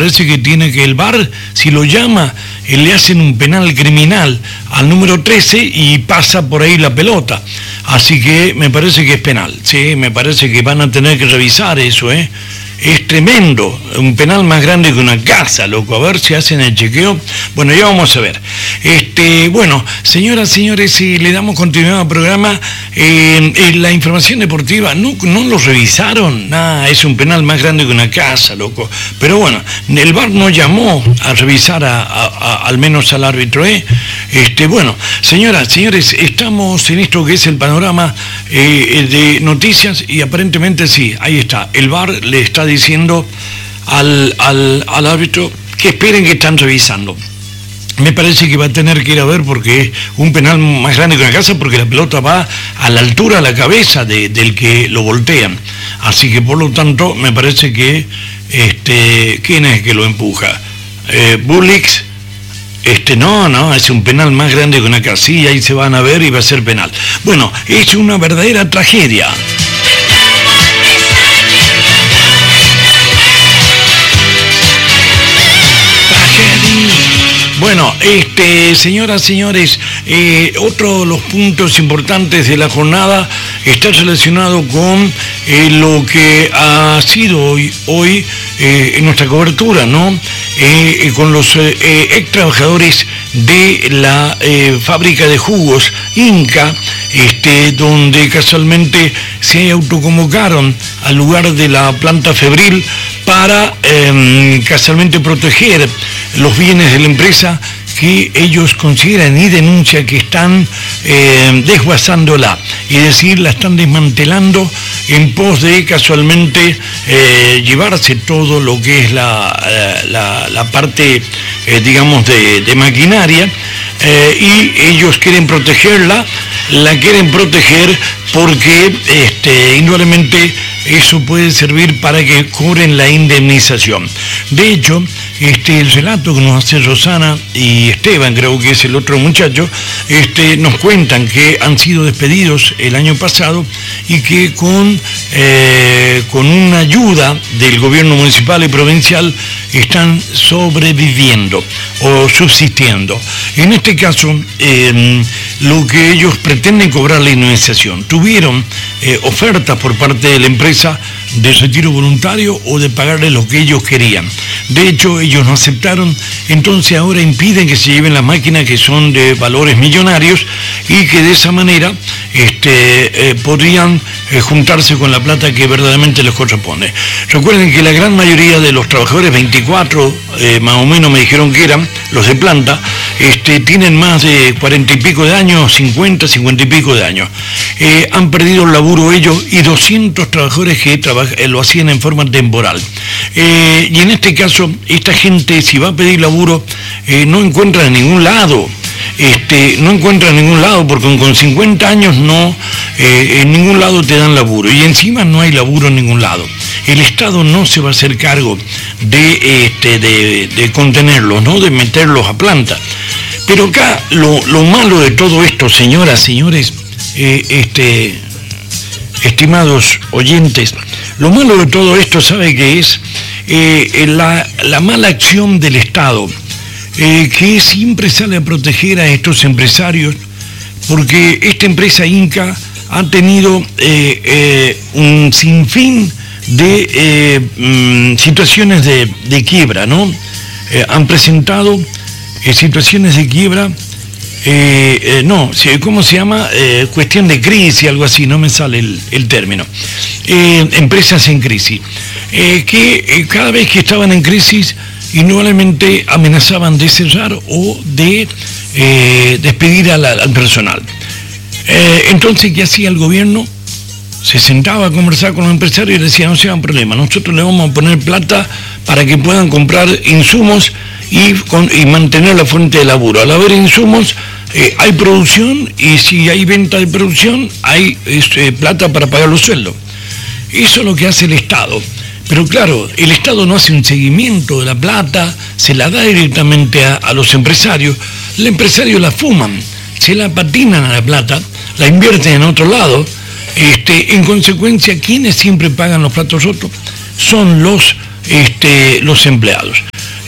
parece que tiene que el VAR, si lo llama, le hacen un penal criminal al número 13 y pasa por ahí la pelota. Así que me parece que es penal, sí, me parece que van a tener que revisar eso, ¿eh? Es tremendo, un penal más grande que una casa, loco, a ver si hacen el chequeo. Bueno, ya vamos a ver. Bueno, señoras, señores, le damos continuidad al programa. La información deportiva, no lo revisaron, nada, es un penal más grande que una casa, loco. Pero bueno, el VAR no llamó a revisar al menos al árbitro, ¿eh? Bueno, señoras, señores, estamos en esto que es el panorama de noticias y aparentemente sí, ahí está, el VAR le está diciendo al árbitro que esperen, que están revisando. Me parece que va a tener que ir a ver porque es un penal más grande que una casa, porque la pelota va a la altura de la cabeza del que lo voltean. Así que por lo tanto me parece que ¿quién es el que lo empuja? Bullix. No, es un penal más grande que una casilla, ahí se van a ver y va a ser penal. Bueno, es una verdadera tragedia. Bueno, señoras, señores, otro de los puntos importantes de la jornada está relacionado con lo que ha sido hoy en nuestra cobertura, ¿no? Con los ex trabajadores de la fábrica de jugos Inca, donde casualmente se autoconvocaron al lugar de la planta Febril para casualmente proteger los bienes de la empresa que ellos consideran y denuncian que están desguazándola, es decir, la están desmantelando en pos de casualmente llevarse todo lo que es la parte, digamos, de maquinaria, y ellos quieren protegerla, la quieren proteger porque indudablemente eso puede servir para que cubren la indemnización. De hecho, el relato que nos hace Rosana y Esteban, creo que es el otro muchacho, nos cuentan que han sido despedidos el año pasado y que con una ayuda del gobierno municipal y provincial están sobreviviendo o subsistiendo. En este caso, lo que ellos pretenden cobrar la indemnización. Tuvieron ofertas por parte de la empresa de retiro voluntario o de pagarle lo que ellos querían. De hecho, ellos no aceptaron, entonces ahora impiden que se lleven las máquinas que son de valores millonarios y que de esa manera podrían juntarse con la plata que verdaderamente les corresponde. Recuerden que la gran mayoría de los trabajadores, 24 más o menos me dijeron que eran, los de planta, tienen más de 40 y pico de años, 50 y pico de años. Han perdido el laburo ellos y 200 trabajadores que lo hacían en forma temporal. Y en este caso, esta gente, si va a pedir laburo, no encuentra en ningún lado. No encuentra en ningún lado, porque con 50 años en ningún lado te dan laburo, y encima no hay laburo en ningún lado. El Estado no se va a hacer cargo de contenerlos, ¿no? De meterlos a planta. Pero acá lo malo de todo esto, señoras, señores, estimados oyentes, lo malo de todo esto, ¿sabe qué es? La mala acción del Estado, que siempre sale a proteger a estos empresarios, porque esta empresa Inca ha tenido un sinfín de situaciones de quiebra, ¿no? Han presentado situaciones de quiebra, ¿cómo se llama? Cuestión de crisis, algo así, no me sale el término. Empresas en crisis, que cada vez que estaban en crisis, indudablemente amenazaban de cerrar o de despedir al personal. Entonces, ¿qué hacía el gobierno? Se sentaba a conversar con los empresarios y decía: no se hagan problema, nosotros le vamos a poner plata para que puedan comprar insumos y mantener la fuente de laburo. Al haber insumos, hay producción, y si hay venta de producción, hay plata para pagar los sueldos. Eso es lo que hace el Estado. Pero claro, el Estado no hace un seguimiento de la plata, se la da directamente a los empresarios. Los empresarios la fuman, se la patinan a la plata, la invierten en otro lado. En consecuencia, ¿quiénes siempre pagan los platos rotos? Son los empleados.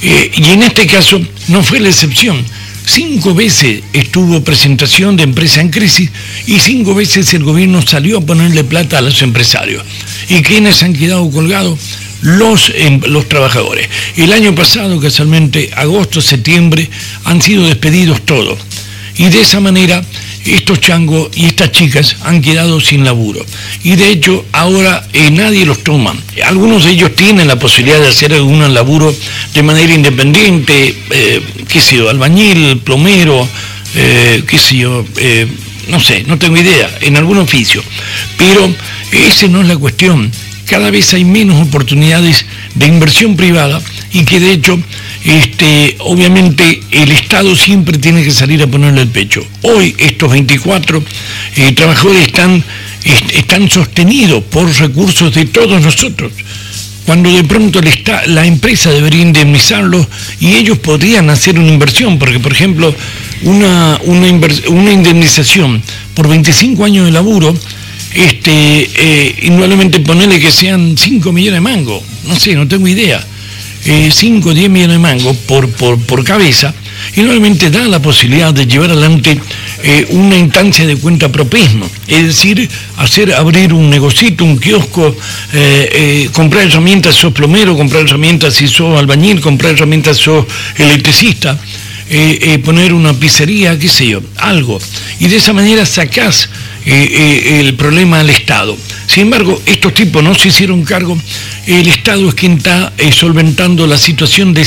Y en este caso no fue la excepción. 5 veces estuvo presentación de empresa en crisis y 5 veces el gobierno salió a ponerle plata a los empresarios. ¿Y quiénes han quedado colgados? Los trabajadores. El año pasado, casualmente, agosto, septiembre, han sido despedidos todos. Y de esa manera, estos changos y estas chicas han quedado sin laburo. Y de hecho, ahora nadie los toma. Algunos de ellos tienen la posibilidad de hacer algún laburo de manera independiente, qué sé yo, albañil, plomero, qué sé yo, no sé, no tengo idea, en algún oficio. Pero esa no es la cuestión. Cada vez hay menos oportunidades de inversión privada y que de hecho, obviamente el Estado siempre tiene que salir a ponerle el pecho. Hoy estos 24 trabajadores están sostenidos por recursos de todos nosotros, cuando de pronto la empresa debería indemnizarlos y ellos podrían hacer una inversión, porque por ejemplo una indemnización por 25 años de laburo, indudablemente ponerle que sean 5 millones de mangos, no sé, no tengo idea, 5 o 10 millones de mangos por cabeza, indudablemente da la posibilidad de llevar adelante una instancia de cuenta propismo, es decir, abrir un negocito, un kiosco, comprar herramientas si sos plomero, comprar herramientas si sos albañil, comprar herramientas si sos electricista, poner una pizzería, qué sé yo, algo, y de esa manera sacás el problema al Estado. Sin embargo, estos tipos no se hicieron cargo, el Estado es quien está solventando la situación de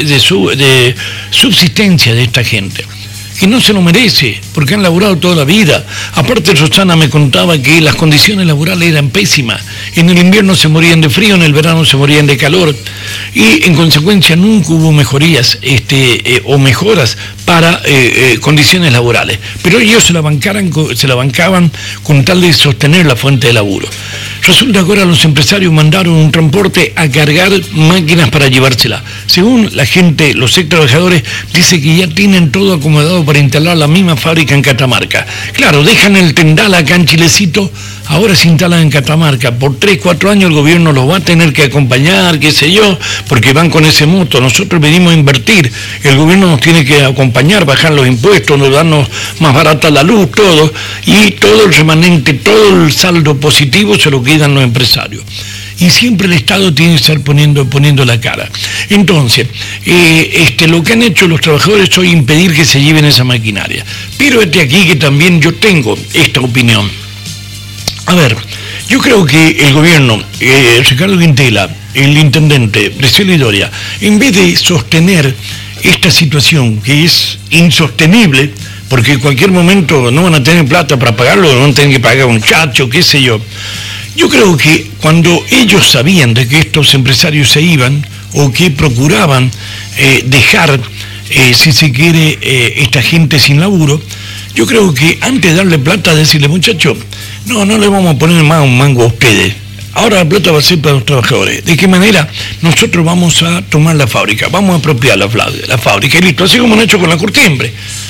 subsistencia de esta gente, que no se lo merece, porque han laburado toda la vida. Aparte, Rosana me contaba que las condiciones laborales eran pésimas. En el invierno se morían de frío, en el verano se morían de calor, y en consecuencia nunca hubo mejorías o mejoras para condiciones laborales. Pero ellos se la bancaban con tal de sostener la fuente de laburo. Resulta que ahora los empresarios mandaron un transporte a cargar máquinas para llevársela. Según la gente, los ex trabajadores, dice que ya tienen todo acomodado para instalar la misma fábrica en Catamarca. Claro, dejan el tendal acá en Chilecito, ahora se instalan en Catamarca. Por 3, 4 años el gobierno los va a tener que acompañar, qué sé yo, porque van con ese moto. Nosotros venimos a invertir, el gobierno nos tiene que acompañar, bajar los impuestos, nos darnos más barata la luz, todo, y todo el remanente, todo el saldo positivo se lo quedan los empresarios. Y siempre el Estado tiene que estar poniendo la cara. Entonces, lo que han hecho los trabajadores hoy es impedir que se lleven esa maquinaria. Pero aquí que también yo tengo esta opinión. A ver, yo creo que el gobierno, Ricardo Quintela, el intendente Brizuela y Doria, en vez de sostener esta situación que es insostenible, porque en cualquier momento no van a tener plata para pagarlo, no van a tener que pagar un chacho, qué sé yo. Yo creo que cuando ellos sabían de que estos empresarios se iban o que procuraban dejar, si se quiere, esta gente sin laburo, yo creo que antes de darle plata, decirle, muchachos, no le vamos a poner más un mango a ustedes. Ahora la plata va a ser para los trabajadores. ¿De qué manera? Nosotros vamos a tomar la fábrica, vamos a apropiar la fábrica y listo, así como han hecho con la Curtiembre.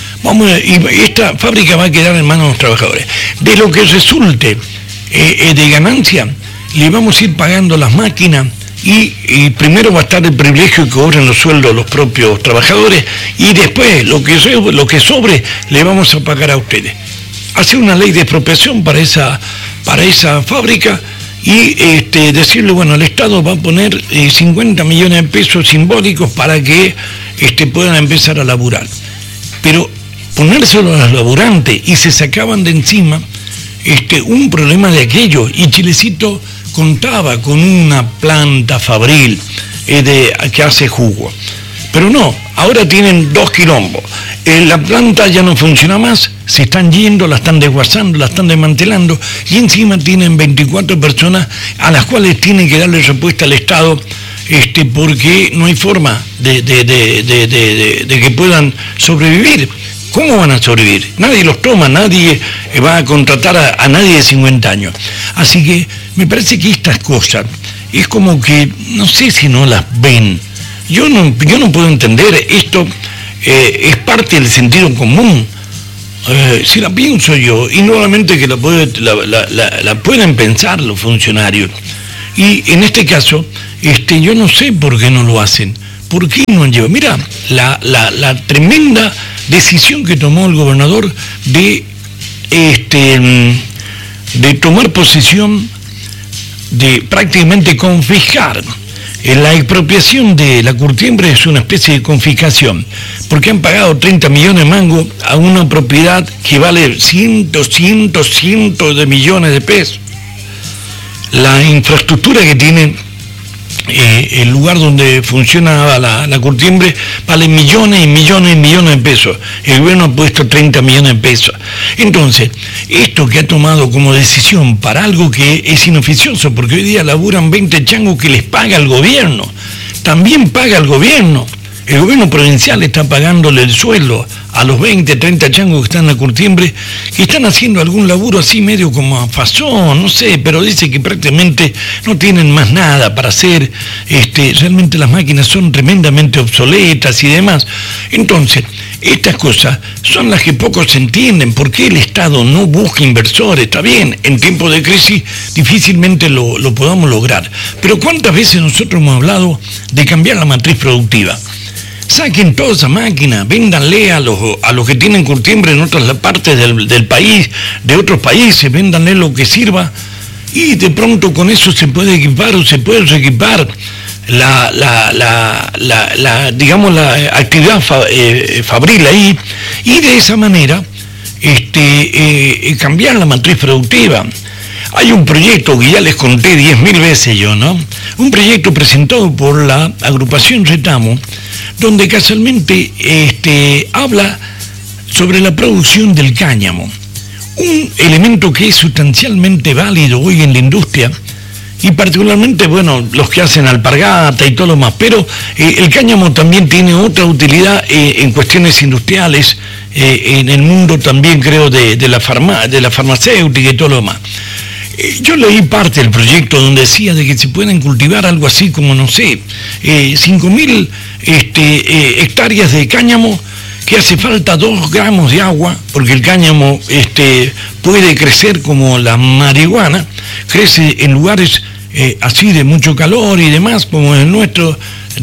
Y esta fábrica va a quedar en manos de los trabajadores. De lo que resulte de ganancia, le vamos a ir pagando las máquinas y primero va a estar el privilegio de que cobren los sueldos los propios trabajadores y después lo que sobre le vamos a pagar a ustedes. Hacer una ley de expropiación para esa fábrica y decirle, bueno, el Estado va a poner 50 millones de pesos simbólicos para que puedan empezar a laburar. Pero ponérselo a los laburantes y se sacaban de encima un problema de aquello, y Chilecito contaba con una planta fabril que hace jugo. Pero no, ahora tienen 2 quilombos. La planta ya no funciona más, se están yendo, la están desguazando, la están desmantelando, y encima tienen 24 personas a las cuales tienen que darle respuesta al Estado, porque no hay forma de que puedan sobrevivir. ¿Cómo van a sobrevivir? Nadie los toma, nadie va a contratar a nadie de 50 años. Así que me parece que estas cosas es como que, no sé si no las ven. Yo no puedo entender, esto es parte del sentido común. Si la pienso yo, y nuevamente que la pueden pensar los funcionarios. Y en este caso, yo no sé por qué no lo hacen. ¿por qué no han llevado? Mira, la tremenda decisión que tomó el gobernador de tomar posesión, de prácticamente confiscar. La expropiación de la curtiembre es una especie de confiscación, porque han pagado 30 millones de mangos a una propiedad que vale cientos de millones de pesos. La infraestructura que tiene el lugar donde funciona la curtiembre vale millones y millones y millones de pesos. El gobierno ha puesto 30 millones de pesos. Entonces, esto que ha tomado como decisión para algo que es inoficioso, porque hoy día laburan 20 changos que les paga el gobierno, también paga el gobierno. El gobierno provincial está pagándole el sueldo a los 20, 30 changos que están en la curtiembre, que están haciendo algún laburo así medio como a fazón, no sé, pero dice que prácticamente no tienen más nada para hacer, realmente las máquinas son tremendamente obsoletas y demás. Entonces, estas cosas son las que pocos se entienden. ¿Por qué el Estado no busca inversores? Está bien, en tiempos de crisis difícilmente lo podamos lograr. Pero ¿cuántas veces nosotros hemos hablado de cambiar la matriz productiva? Saquen toda esa máquina, véndanle a los que tienen curtiembre en otras partes del país, de otros países, véndanle lo que sirva, y de pronto con eso se puede equipar o se puede reequipar digamos, la actividad fabril ahí, y de esa manera cambiar la matriz productiva. Hay un proyecto que ya les conté 10.000 veces yo, ¿no? Un proyecto presentado por la agrupación Retamo, donde casualmente habla sobre la producción del cáñamo, un elemento que es sustancialmente válido hoy en la industria, y particularmente, bueno, los que hacen alpargata y todo lo más, pero el cáñamo también tiene otra utilidad en cuestiones industriales, en el mundo también creo de la farmacéutica y todo lo demás. Yo leí parte del proyecto donde decía de que se pueden cultivar algo así como, no sé, 5.000 hectáreas de cáñamo, que hace falta 2 gramos de agua, porque el cáñamo puede crecer como la marihuana, crece en lugares así de mucho calor y demás, como el nuestro,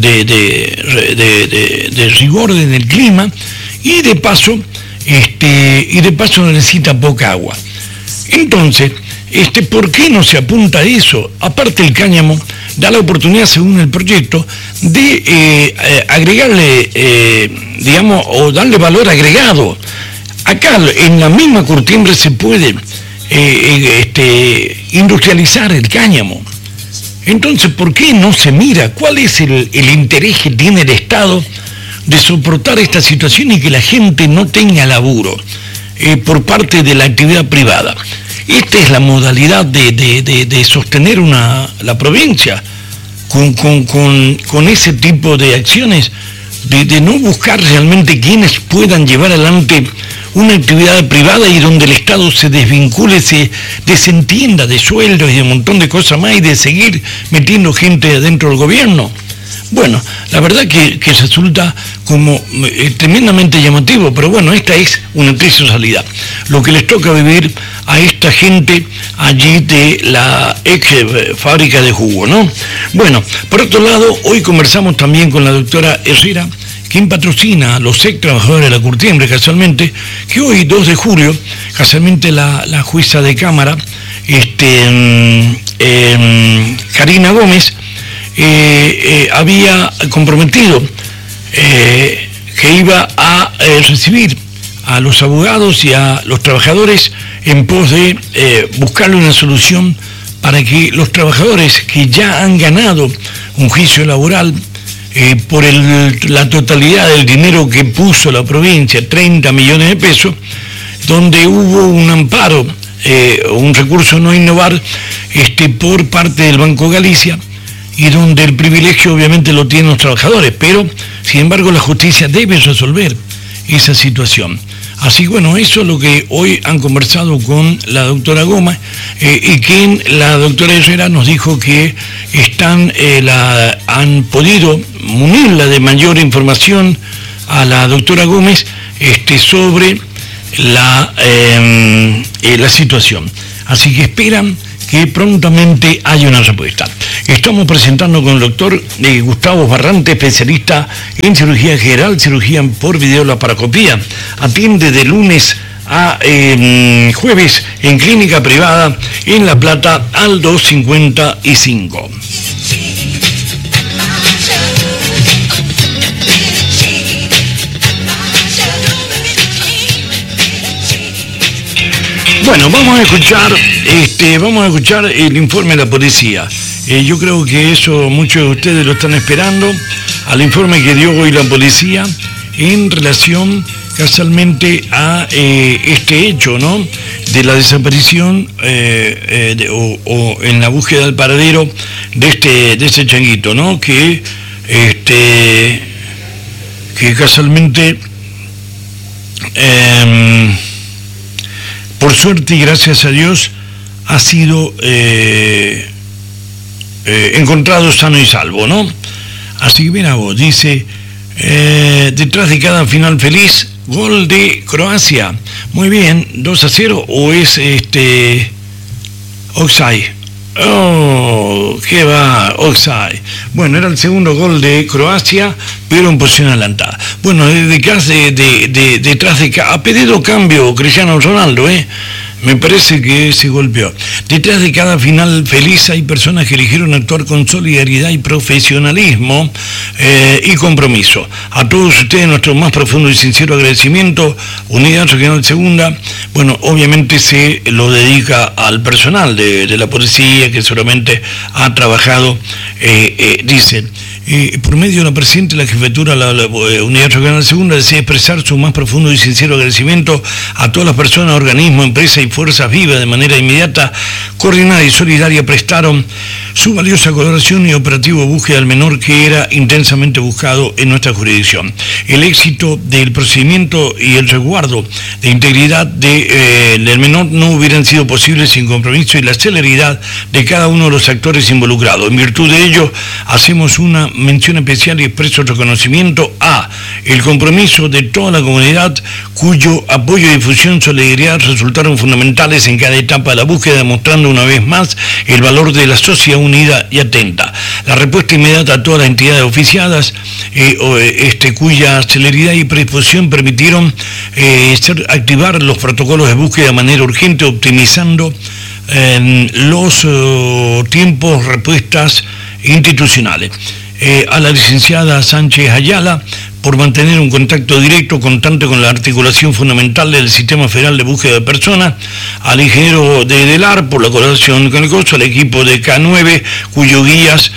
de rigor en el clima, y de paso necesita poca agua. Entonces, ¿por qué no se apunta a eso? Aparte, el cáñamo da la oportunidad, según el proyecto, de agregarle, digamos, o darle valor agregado. Acá, en la misma curtiembre, se puede industrializar el cáñamo. Entonces, ¿por qué no se mira cuál es el interés que tiene el Estado de soportar esta situación y que la gente no tenga laburo por parte de la actividad privada? Esta es la modalidad de sostener la provincia con ese tipo de acciones, de no buscar realmente quienes puedan llevar adelante una actividad privada y donde el Estado se desvincule, se desentienda de sueldos y de un montón de cosas más, y de seguir metiendo gente dentro del gobierno. Bueno, la verdad que resulta como tremendamente llamativo, pero bueno, esta es una triste realidad. Lo que les toca vivir a esta gente allí de la ex fábrica de jugo, ¿no? Bueno, por otro lado, hoy conversamos también con la doctora Herrera, quien patrocina a los ex trabajadores de la curtiembre, casualmente, que hoy, 2 de julio, casualmente la jueza de Cámara, Karina Gómez, había comprometido que iba a recibir a los abogados y a los trabajadores en pos de buscarle una solución para que los trabajadores que ya han ganado un juicio laboral por la totalidad del dinero que puso la provincia, 30 millones de pesos, donde hubo un amparo, un recurso no innovar por parte del Banco Galicia, y donde el privilegio obviamente lo tienen los trabajadores, pero sin embargo la justicia debe resolver esa situación. Así que bueno, eso es lo que hoy han conversado con la doctora Gómez, y que la doctora Herrera nos dijo que han podido munirla de mayor información a la doctora Gómez sobre la situación. Así que esperan que prontamente haya una respuesta. Estamos presentando con el doctor Gustavo Barrante, especialista en cirugía general, cirugía por videolaparoscopía. Atiende de lunes a jueves en clínica privada en La Plata al 255. Bueno, vamos a escuchar el informe de la policía. Yo creo que eso muchos de ustedes lo están esperando, al informe que dio hoy la policía en relación casualmente a este hecho, ¿no? De la desaparición o en la búsqueda del paradero de este changuito, ¿no? Que casualmente por suerte y gracias a Dios ha sido encontrado sano y salvo, ¿no? Así que mira vos, dice, detrás de cada final feliz, gol de Croacia. Muy bien, 2-0, o es offside. Oh, qué va, offside. Bueno, era el segundo gol de Croacia, pero en posición adelantada. Bueno, detrás de ha pedido cambio Cristiano Ronaldo, me parece que se golpeó. Detrás de cada final feliz hay personas que eligieron actuar con solidaridad y profesionalismo y compromiso. A todos ustedes nuestro más profundo y sincero agradecimiento. Unidad Regional Segunda, bueno, obviamente se lo dedica al personal de la policía que solamente ha trabajado, dice. Por medio de la presidenta de la jefatura de la Unidad Regional Segunda desea expresar su más profundo y sincero agradecimiento a todas las personas, organismos, empresas y fuerzas vivas de manera inmediata, coordinada y solidaria prestaron su valiosa colaboración y operativo búsqueda del menor que era intensamente buscado en nuestra jurisdicción. El éxito del procedimiento y el resguardo de integridad del menor no hubieran sido posibles sin compromiso y la celeridad de cada uno de los actores involucrados. En virtud de ello, hacemos una mención especial y expreso reconocimiento a el compromiso de toda la comunidad cuyo apoyo y difusión solidaridad resultaron fundamentales en cada etapa de la búsqueda, demostrando una vez más el valor de la sociedad unida y atenta. La respuesta inmediata a todas las entidades oficiadas cuya celeridad y predisposición permitieron activar los protocolos de búsqueda de manera urgente, optimizando los tiempos respuestas institucionales. A la licenciada Sánchez Ayala por mantener un contacto directo constante con la articulación fundamental del Sistema Federal de Búsqueda de Personas, al ingeniero de DELAR por la colaboración con el COSO, al equipo de K9 cuyos guías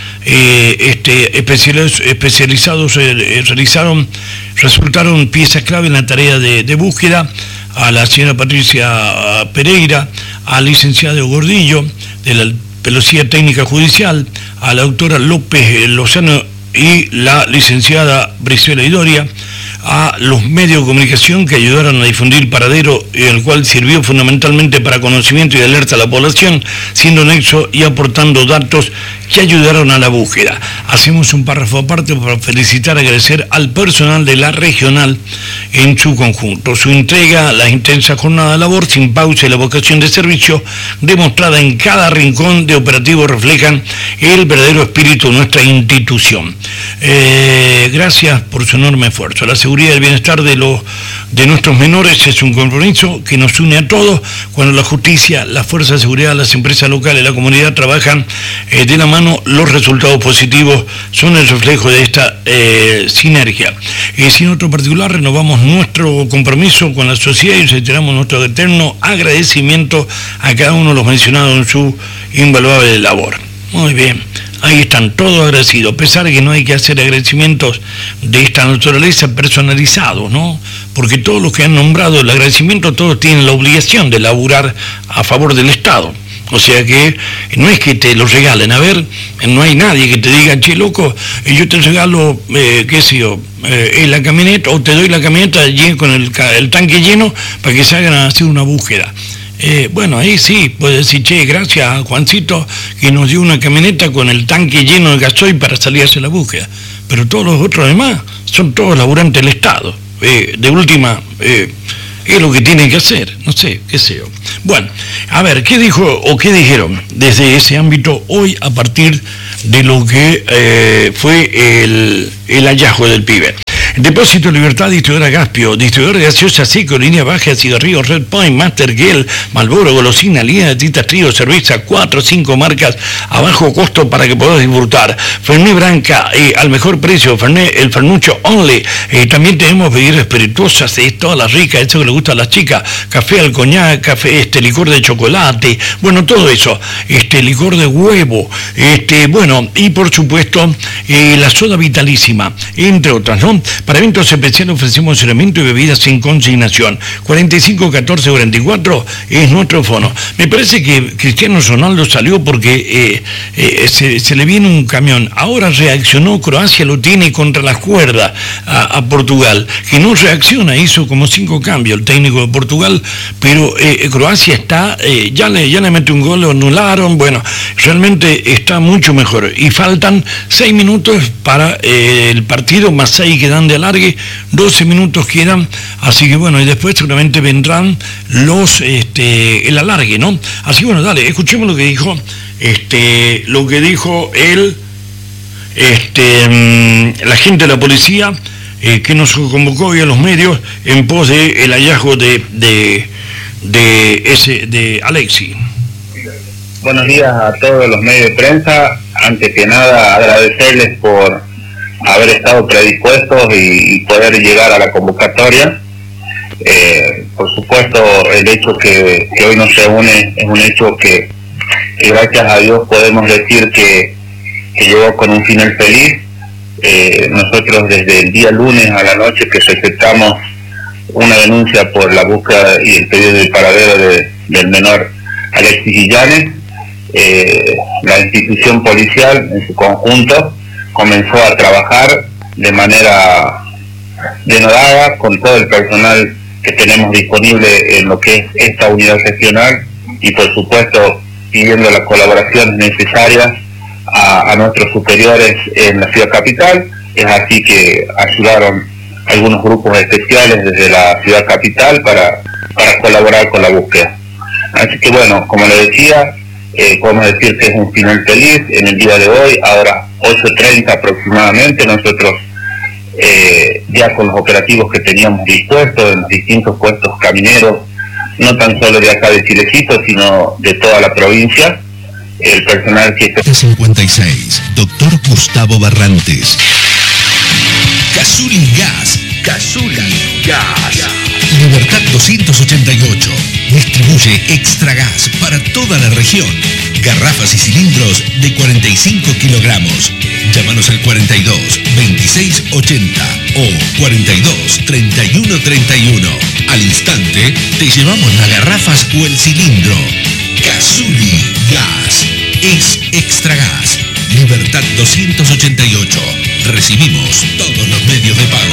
especializados resultaron piezas clave en la tarea de búsqueda, a la señora Patricia Pereira, al licenciado Gordillo de la Velocidad Técnica Judicial, a la doctora López Lozano y la licenciada Brizuela Idoria, a los medios de comunicación que ayudaron a difundir el paradero, el cual sirvió fundamentalmente para conocimiento y alerta a la población, siendo nexo y aportando datos que ayudaron a la búsqueda. Hacemos un párrafo aparte para felicitar y agradecer al personal de la regional en su conjunto. Su entrega, la intensa jornada de labor sin pausa y la vocación de servicio demostrada en cada rincón de operativo reflejan el verdadero espíritu de nuestra institución. Gracias por su enorme esfuerzo. La seguridad y el bienestar de nuestros menores es un compromiso que nos une a todos. Cuando la justicia, las fuerzas de seguridad, las empresas locales, la comunidad trabajan de la mano, los resultados positivos son el reflejo de esta sinergia. Sin otro particular, renovamos nuestro compromiso con la sociedad y reiteramos nuestro eterno agradecimiento a cada uno de los mencionados en su invaluable labor. Muy bien. Ahí están todos agradecidos, a pesar de que no hay que hacer agradecimientos de esta naturaleza personalizados, ¿no? Porque todos los que han nombrado el agradecimiento, todos tienen la obligación de laburar a favor del Estado. O sea que no es que te lo regalen, a ver, no hay nadie que te diga, che, loco, yo te regalo, qué sé yo, la camioneta, o te doy la camioneta con el tanque lleno para que se hagan a hacer una búsqueda. Bueno, ahí sí, puede decir, che, gracias a Juancito que nos dio una camioneta con el tanque lleno de gasoil para salir a hacer la búsqueda. Pero todos los otros demás son todos laburantes del Estado. De última, es lo que tienen que hacer, no sé, qué sé yo. Bueno, a ver, ¿qué dijo o qué dijeron desde ese ámbito hoy a partir de lo que fue el hallazgo del pibe? Depósito Libertad, distribuidora Gaspio, distribuidor de gaseosa seco, línea baja, cigarrillos, Red Point, Master Gel, Marlboro, golosina, línea de tintas trío, cerveza, 4 o 5 marcas a bajo costo para que puedas disfrutar. Fernet Branca, al mejor precio, Fernet, el Fernucho Only. También tenemos bebidas espirituosas, todas las ricas, eso que le gusta a las chicas, café al coñac, café, licor de chocolate, bueno, todo eso, licor de huevo, bueno, y por supuesto, la soda vitalísima, entre otras, ¿no? Para eventos especiales ofrecemos elemento y bebidas sin consignación. 45 14 44 es nuestro fono. Me parece que Cristiano Ronaldo salió porque se le viene un camión. Ahora reaccionó, Croacia lo tiene contra las cuerdas a Portugal, que no reacciona, hizo como 5 cambios el técnico de Portugal, pero Croacia está, ya le mete un gol, lo anularon, bueno, realmente está mucho mejor. Y faltan 6 minutos para el partido, más 6 que dan de alargue, 12 minutos quedan, así que bueno, y después seguramente vendrán el alargue, ¿no? Así que bueno, dale, escuchemos lo que dijo, él, la gente de la policía, que nos convocó hoy a los medios en pos de el hallazgo de Alexis. Buenos días a todos los medios de prensa. Antes que nada, agradecerles por haber estado predispuestos y poder llegar a la convocatoria. Por supuesto, el hecho que hoy nos reúne es un hecho que gracias a Dios podemos decir que llegó con un final feliz. Nosotros desde el día lunes a la noche que receptamos una denuncia por la búsqueda y el pedido de paradero del menor Alexis Illanes, la institución policial en su conjunto comenzó a trabajar de manera denodada con todo el personal que tenemos disponible en lo que es esta unidad seccional y por supuesto pidiendo las colaboraciones necesarias a nuestros superiores en la ciudad capital. Es así que ayudaron algunos grupos especiales desde la ciudad capital para colaborar con la búsqueda. Así que bueno, como le decía, podemos decir que es un final feliz en el día de hoy. Ahora 8:30 aproximadamente, nosotros ya con los operativos que teníamos dispuestos en los distintos puestos camineros, no tan solo de acá de Chilecito, sino de toda la provincia, el personal que... 56, Doctor Gustavo Barrantes. Cazuli Gas. Cazuli Gas. Libertad 288. Distribuye extra gas para toda la región. Garrafas y cilindros de 45 kilogramos. Llámanos al 42 26 80 o 42 31 31. Al instante te llevamos las garrafas o el cilindro. Cazuli Gas. Es extra gas. Libertad 288. Recibimos todos los medios de pago.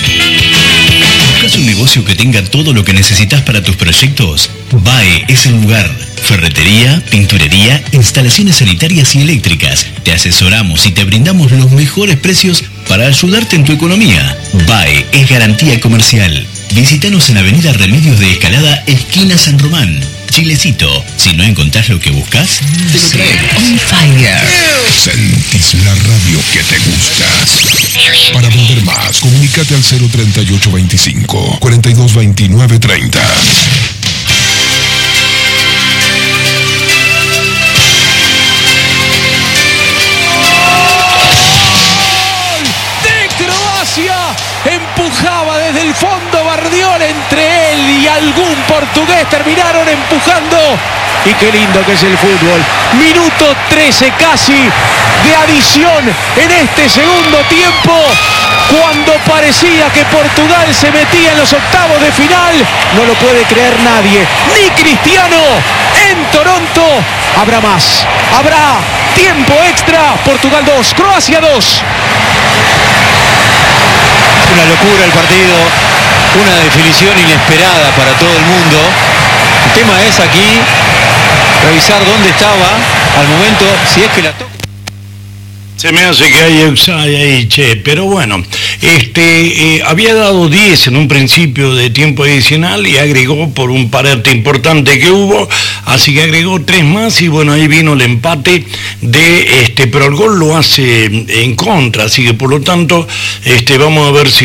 ¿Buscas un negocio que tenga todo lo que necesitas para tus proyectos? BAE es el lugar. Ferretería, pinturería, instalaciones sanitarias y eléctricas. Te asesoramos y te brindamos los mejores precios para ayudarte en tu economía. BAE es garantía comercial. Visítanos en Avenida Remedios de Escalada, esquina San Román. Chilecito, si no encontrás lo que buscas, te lo traemos. On fire. Sentís la radio que te gusta. Para vender más, comunícate al 03825 422930. Empujaba desde el fondo Bardiol, entre él y algún portugués terminaron empujando. Y qué lindo que es el fútbol. Minuto 13 casi de adición en este segundo tiempo, cuando parecía que Portugal se metía en los octavos de final. No lo puede creer nadie, ni Cristiano. En Toronto habrá más, habrá tiempo extra. Portugal 2, Croacia 2. Una locura el partido, una definición inesperada para todo el mundo. El tema es aquí revisar dónde estaba al momento, si es que la toca. Se me hace que hay offside ahí, che, pero bueno, había dado 10 en un principio de tiempo adicional y agregó por un parate importante que hubo, así que agregó 3 más y bueno, ahí vino el empate pero el gol lo hace en contra, así que por lo tanto vamos a ver si